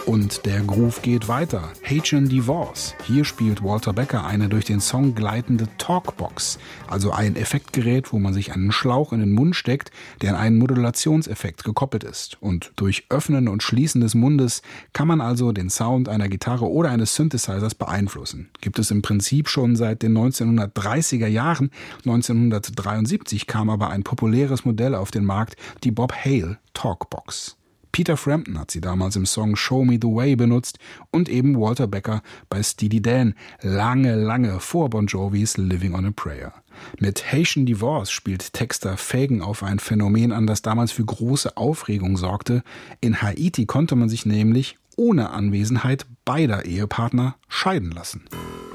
Und der Groove geht weiter. Haitian Divorce. Hier spielt Walter Becker eine durch den Song gleitende Talkbox, also ein Effektgerät, wo man sich einen Schlauch in den Mund steckt, der an einen Modulationseffekt gekoppelt ist. Und durch Öffnen und Schließen des Mundes kann man also den Sound einer Gitarre oder eines Synthesizers beeinflussen. Gibt es im Prinzip schon seit den 1930er Jahren. 1973 kam aber ein populäres Modell auf den Markt, die Bob Hale Talkbox. Peter Frampton hat sie damals im Song Show Me the Way benutzt und eben Walter Becker bei Steely Dan, lange vor Bon Jovis Living on a Prayer. Mit Haitian Divorce spielt Texter Fagen auf ein Phänomen an, das damals für große Aufregung sorgte. In Haiti konnte man sich nämlich ohne Anwesenheit beider Ehepartner scheiden lassen.